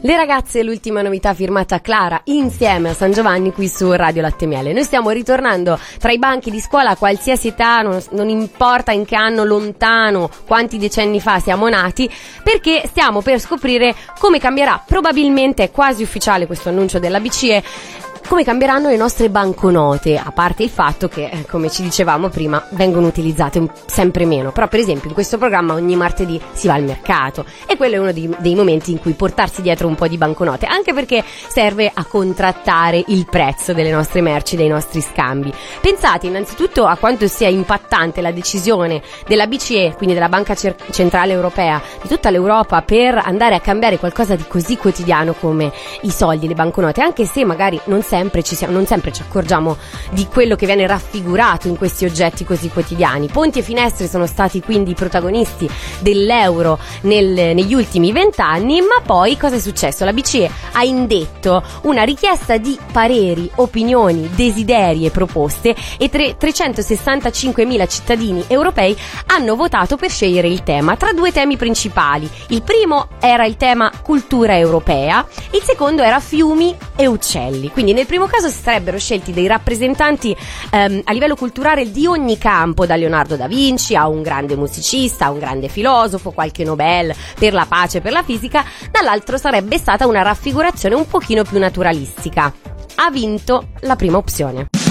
Le ragazze, l'ultima novità firmata Clara insieme a San Giovanni qui su Radio Latte Miele. Noi stiamo ritornando tra i banchi di scuola a qualsiasi età, non importa in che anno lontano, quanti decenni fa siamo nati, perché stiamo per scoprire come cambierà, probabilmente è quasi ufficiale questo annuncio della BCE, come cambieranno le nostre banconote, a parte il fatto che, come ci dicevamo prima, vengono utilizzate sempre meno. Però per esempio in questo programma ogni martedì si va al mercato e quello è uno dei momenti in cui portarsi dietro un po' di banconote, anche perché serve a contrattare il prezzo delle nostre merci, dei nostri scambi. Pensate innanzitutto a quanto sia impattante la decisione della BCE, quindi della Banca Centrale Europea, di tutta l'Europa, per andare a cambiare qualcosa di così quotidiano come i soldi, le banconote, anche se magari non sempre ci accorgiamo di quello che viene raffigurato in questi oggetti così quotidiani. Ponti e finestre sono stati quindi i protagonisti dell'euro negli ultimi 20 anni, ma poi cosa è successo? La BCE ha indetto una richiesta di pareri, opinioni, desideri e proposte e 365.000 cittadini europei hanno votato per scegliere il tema tra due temi principali. Il primo era il tema cultura europea, il secondo era fiumi e uccelli. Quindi nel primo caso si sarebbero scelti dei rappresentanti a livello culturale di ogni campo, da Leonardo da Vinci a un grande musicista, a un grande filosofo, qualche Nobel per la pace, per la fisica. Dall'altro sarebbe stata una raffigurazione un pochino più naturalistica. Ha vinto la prima opzione.